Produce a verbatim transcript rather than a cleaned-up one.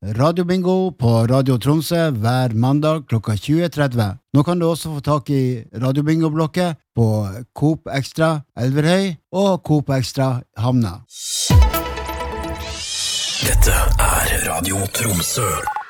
Radio Bingo på Radio Tromsø hver mandag klokka tjue tretti. Nå kan du også få tak i Radio Bingo-blokket på Coop Extra Elverhøy og Coop Extra Hamna. Dette er Radio Tromsø.